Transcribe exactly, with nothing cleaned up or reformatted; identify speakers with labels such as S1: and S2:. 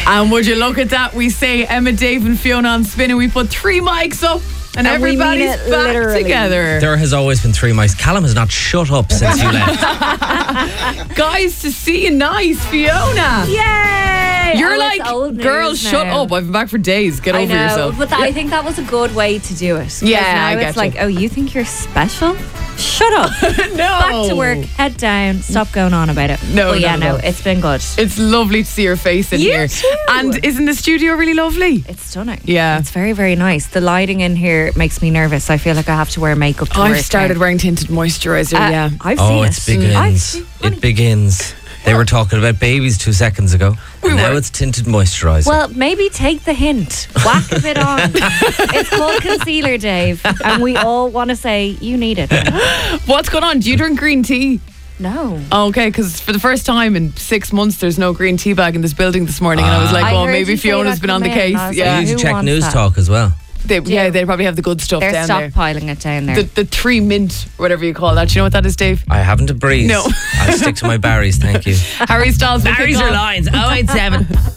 S1: And would you look at that? We say Emma, Dave and Fiona on spin, and we put three mics up. And,
S2: And we mean
S1: everybody's
S2: it
S1: back
S2: literally.
S1: together.
S3: There has always been three mics. Callum has not shut up since you left.
S1: Guys, to see you nice, Fiona.
S2: Yay!
S1: You're
S2: Oh,
S1: like,
S2: it's old news
S1: girls, shut
S2: now.
S1: up. I've been back for days. Get
S2: I
S1: over
S2: know,
S1: yourself.
S2: but th- I think that was a good way to do it. 'Cause
S1: Yeah,
S2: now
S1: I
S2: it's
S1: get
S2: like,
S1: you.
S2: oh, you think you're special? Shut up.
S1: No.
S2: Back to work, head down, stop going on about it.
S1: No,
S2: But yeah,
S1: not at
S2: no,
S1: all.
S2: it's been good.
S1: It's lovely to see your face in
S2: You
S1: here.
S2: too.
S1: And isn't the studio really lovely?
S2: It's stunning.
S1: Yeah.
S2: It's very, very nice. The lighting in here makes me nervous. I feel like I have to wear makeup to work
S1: I've started
S2: now.
S1: wearing tinted moisturiser,
S2: Uh,
S1: yeah.
S2: I've
S3: Oh,
S2: seen
S3: it
S2: it.
S3: begins.
S2: I've seen-
S3: It begins. They were talking about babies two seconds ago.
S1: We
S3: and now
S1: were.
S3: it's tinted moisturiser.
S2: Well, maybe take the hint. Whack a bit on. It's called concealer, Dave. And we all want to say, you need it.
S1: What's going on? Do you drink green tea?
S2: No.
S1: Oh, okay, because for the first time in six months, there's no green tea bag in this building this morning. And I was like,
S2: I
S1: oh,
S2: heard
S1: maybe
S2: you say
S1: Fiona's
S2: that
S1: been on the
S2: come in,
S1: case.
S2: and I was
S3: you
S1: Yeah.
S2: like,
S3: need to
S2: who
S3: check
S2: wants
S3: News
S2: that?
S3: Talk as well.
S1: They, yeah, they probably have the good stuff
S2: They're
S1: down there.
S2: stockpiling it down there.
S1: The, the three mint, whatever you call that. Do you know what that is, Dave?
S3: I haven't a breeze.
S1: No.
S3: I'll stick to my Barry's, thank you.
S1: Harry Styles. will
S3: Barry's
S1: kick
S3: your
S1: off.
S3: lines, oh eight seven